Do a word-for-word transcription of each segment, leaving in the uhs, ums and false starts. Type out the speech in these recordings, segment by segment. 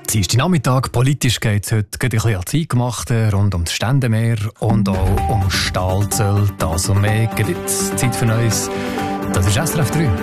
Dienstagnachmittag, politisch geht es heute ein bisschen an die Eingemachte, rund um das Ständemeer und auch um Stahlzöl. Das und mehr gibt jetzt Zeit für Neues. Das ist S R F drei.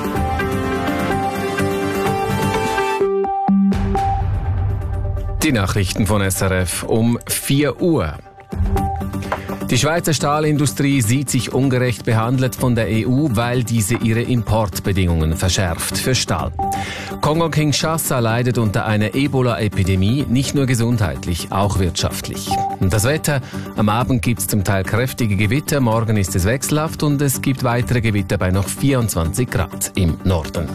Die Nachrichten von S R F um vier Uhr. Die Schweizer Stahlindustrie sieht sich ungerecht behandelt von der E U, weil diese ihre Importbedingungen verschärft für Stahl. Kongo-Kinshasa leidet unter einer Ebola-Epidemie, nicht nur gesundheitlich, auch wirtschaftlich. Und das Wetter: Am Abend gibt es zum Teil kräftige Gewitter, morgen ist es wechselhaft und es gibt weitere Gewitter bei noch vierundzwanzig Grad im Norden.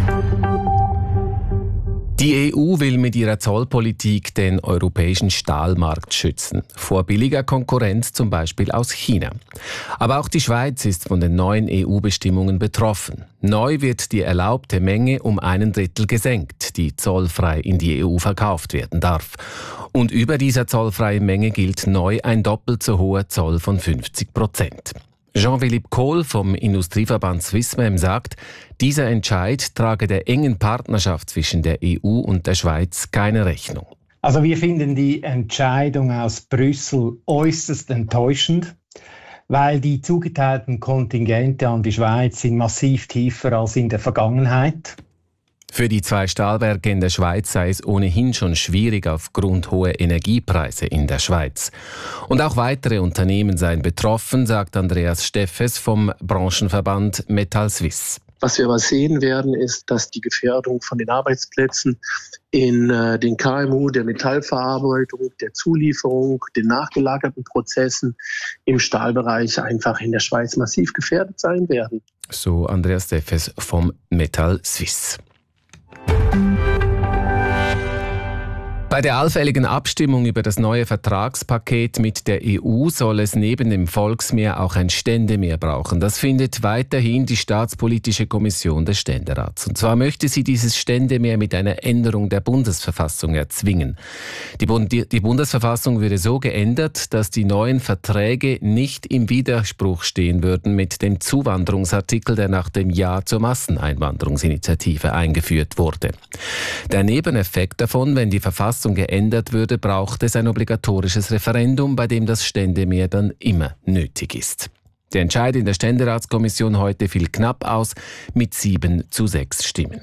Die E U will mit ihrer Zollpolitik den europäischen Stahlmarkt schützen, vor billiger Konkurrenz zum Beispiel aus China. Aber auch die Schweiz ist von den neuen E U-Bestimmungen betroffen. Neu wird die erlaubte Menge um einen Drittel gesenkt, die zollfrei in die E U verkauft werden darf. Und über dieser zollfreien Menge gilt neu ein doppelt so hoher Zoll von fünfzig Prozent. Jean-Philippe Kohl vom Industrieverband Swissmem sagt, dieser Entscheid trage der engen Partnerschaft zwischen der E U und der Schweiz keine Rechnung. Also wir finden die Entscheidung aus Brüssel äußerst enttäuschend, weil die zugeteilten Kontingente an die Schweiz sind massiv tiefer als in der Vergangenheit. Für die zwei Stahlwerke in der Schweiz sei es ohnehin schon schwierig aufgrund hoher Energiepreise in der Schweiz. Und auch weitere Unternehmen seien betroffen, sagt Andreas Steffes vom Branchenverband Metall Suisse. Was wir aber sehen werden, ist, dass die Gefährdung von den Arbeitsplätzen in äh, den K M U, der Metallverarbeitung, der Zulieferung, den nachgelagerten Prozessen im Stahlbereich einfach in der Schweiz massiv gefährdet sein werden. So Andreas Steffes vom Metall Suisse. Bei der allfälligen Abstimmung über das neue Vertragspaket mit der E U soll es neben dem Volksmehr auch ein Ständemehr brauchen. Das findet weiterhin die Staatspolitische Kommission des Ständerats. Und zwar möchte sie dieses Ständemehr mit einer Änderung der Bundesverfassung erzwingen. Die, Bund- die Bundesverfassung würde so geändert, dass die neuen Verträge nicht im Widerspruch stehen würden mit dem Zuwanderungsartikel, der nach dem Ja zur Masseneinwanderungsinitiative eingeführt wurde. Der Nebeneffekt davon, wenn die Verfassung geändert würde, braucht es ein obligatorisches Referendum, bei dem das Ständemehr dann immer nötig ist. Der Entscheid in der Ständeratskommission heute fiel knapp aus mit sieben zu sechs Stimmen.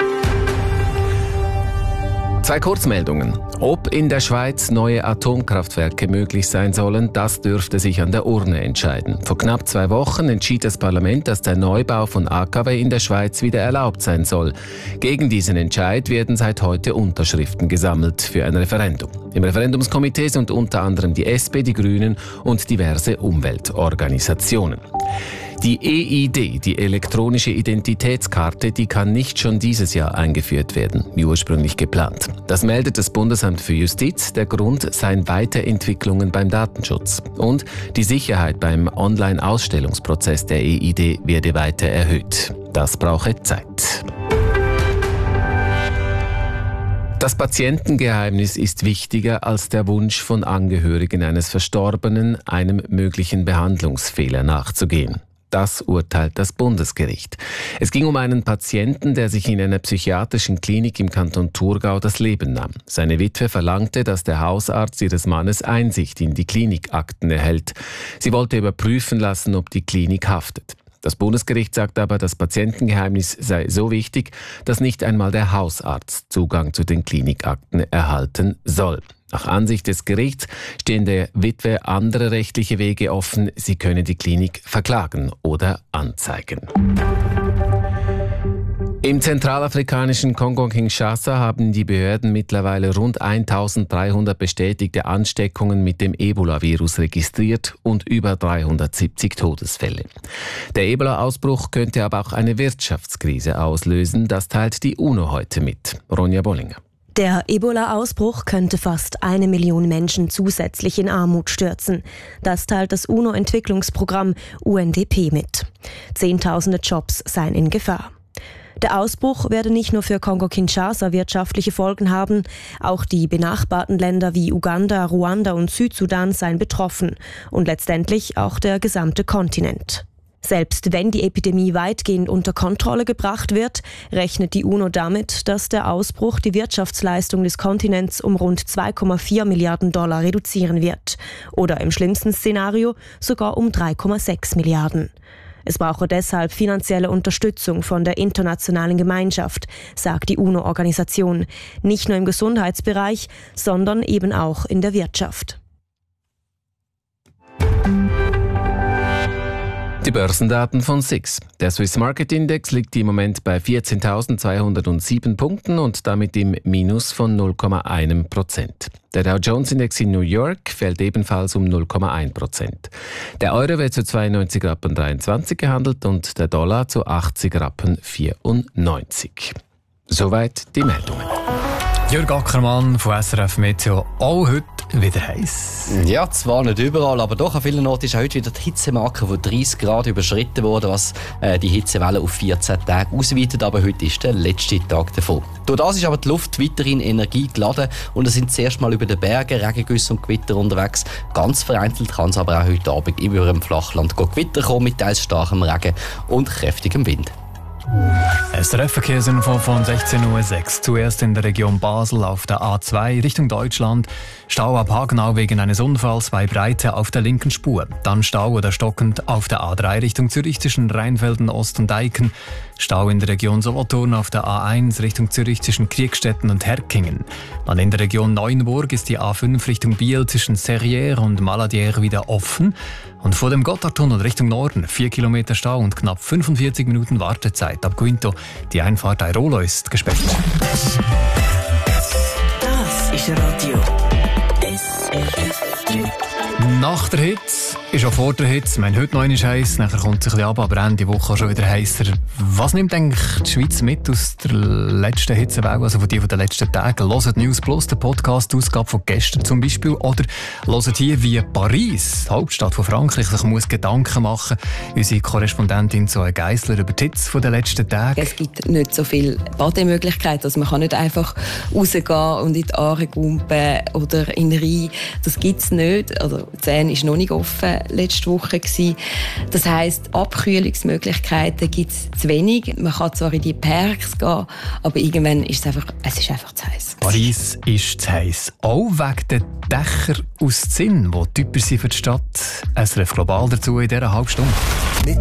Zwei Kurzmeldungen. Ob in der Schweiz neue Atomkraftwerke möglich sein sollen, das dürfte sich an der Urne entscheiden. Vor knapp zwei Wochen entschied das Parlament, dass der Neubau von A K W in der Schweiz wieder erlaubt sein soll. Gegen diesen Entscheid werden seit heute Unterschriften gesammelt für ein Referendum. Im Referendumskomitee sind unter anderem die S P, die Grünen und diverse Umweltorganisationen. Die E I D, die elektronische Identitätskarte, die kann nicht schon dieses Jahr eingeführt werden, wie ursprünglich geplant. Das meldet das Bundesamt für Justiz. Der Grund seien Weiterentwicklungen beim Datenschutz. Und die Sicherheit beim Online-Ausstellungsprozess der E I D werde weiter erhöht. Das brauche Zeit. Das Patientengeheimnis ist wichtiger als der Wunsch von Angehörigen eines Verstorbenen, einem möglichen Behandlungsfehler nachzugehen. Das urteilt das Bundesgericht. Es ging um einen Patienten, der sich in einer psychiatrischen Klinik im Kanton Thurgau das Leben nahm. Seine Witwe verlangte, dass der Hausarzt ihres Mannes Einsicht in die Klinikakten erhält. Sie wollte überprüfen lassen, ob die Klinik haftet. Das Bundesgericht sagt aber, das Patientengeheimnis sei so wichtig, dass nicht einmal der Hausarzt Zugang zu den Klinikakten erhalten soll. Nach Ansicht des Gerichts stehen der Witwe andere rechtliche Wege offen. Sie könne die Klinik verklagen oder anzeigen. Im zentralafrikanischen Kongo-Kinshasa haben die Behörden mittlerweile rund eintausenddreihundert bestätigte Ansteckungen mit dem Ebola-Virus registriert und über dreihundertsiebzig Todesfälle. Der Ebola-Ausbruch könnte aber auch eine Wirtschaftskrise auslösen. Das teilt die UNO heute mit. Ronja Bollinger. Der Ebola-Ausbruch könnte fast eine Million Menschen zusätzlich in Armut stürzen. Das teilt das UNO-Entwicklungsprogramm U N D P mit. Zehntausende Jobs seien in Gefahr. Der Ausbruch werde nicht nur für Kongo-Kinshasa wirtschaftliche Folgen haben, auch die benachbarten Länder wie Uganda, Ruanda und Südsudan seien betroffen und letztendlich auch der gesamte Kontinent. Selbst wenn die Epidemie weitgehend unter Kontrolle gebracht wird, rechnet die UNO damit, dass der Ausbruch die Wirtschaftsleistung des Kontinents um rund zwei Komma vier Milliarden Dollar reduzieren wird. Oder im schlimmsten Szenario sogar um drei Komma sechs Milliarden. Es brauche deshalb finanzielle Unterstützung von der internationalen Gemeinschaft, sagt die UNO-Organisation. Nicht nur im Gesundheitsbereich, sondern eben auch in der Wirtschaft. Die Börsendaten von S I X. Der Swiss Market Index liegt im Moment bei vierzehntausendzweihundertsieben Punkten und damit im Minus von null Komma eins Prozent. Der Dow Jones Index in New York fällt ebenfalls um null Komma eins Prozent. Der Euro wird zu zweiundneunzig Rappen dreiundzwanzig gehandelt und der Dollar zu achtzig Rappen vierundneunzig. Soweit die Meldungen. Jörg Ackermann von S R F Meteo, auch heute wieder heiß. Ja, zwar nicht überall, aber doch an vielen Orten ist heute wieder die Hitzemarke von dreißig Grad überschritten worden, was äh, die Hitzewelle auf vierzehn Tage ausweitet, aber heute ist der letzte Tag davon. Durch das ist aber die Luft weiterhin energiegeladen und es sind zuerst mal über den Bergen Regengüsse und Gewitter unterwegs. Ganz vereinzelt kann es aber auch heute Abend über dem Flachland Gewitter kommen mit teils starkem Regen und kräftigem Wind. S R F-Verkehrsinfo von sechzehn Uhr sechs. Zuerst in der Region Basel auf der A zwei Richtung Deutschland. Stau ab Hagenau wegen eines Unfalls bei Breite auf der linken Spur. Dann Stau oder stockend auf der A drei Richtung Zürich zwischen Rheinfelden, Ost und Eiken. Stau in der Region Solothurn auf der A eins Richtung Zürich zwischen Kriegstetten und Herkingen. Dann in der Region Neuenburg ist die A fünf Richtung Biel zwischen Serrières und Maladière wieder offen. Und vor dem Gotthardtunnel Richtung Norden vier Kilometer Stau und knapp fünfundvierzig Minuten Wartezeit ab Quinto. Die Einfahrt Airolo ist gesperrt. Das ist Radio S R F drei. Nach der Hitze ist auch vor der Hitze. Ich meine, heute noch einmal heiß, nachher kommt es ein bisschen ab, aber Ende Woche schon wieder heißer. Was nimmt eigentlich die Schweiz mit aus der letzten Hitzewelle, also von die von den letzten Tagen? Hört News Plus, den Podcast-Ausgabe von gestern zum Beispiel, oder hört hier, wie Paris, die Hauptstadt von Frankreich, sich muss Gedanken machen. Unsere Korrespondentin Zoe Geissler über die Hitze von den letzten Tagen. Es gibt nicht so viele Bademöglichkeiten, also man kann nicht einfach rausgehen und in die Aare gumpen oder in den Rhein. Das gibt es nicht. Also die Seine war noch nicht offen letzte Woche. Das heisst, Abkühlungsmöglichkeiten gibt es zu wenig. Man kann zwar in die Parks gehen, aber irgendwann ist es einfach, es ist einfach zu heiß. Paris ist zu heiß. Auch wegen der Dächer aus Zinn, die typisch sind für die Stadt. S R F Global dazu in dieser halben Stunde.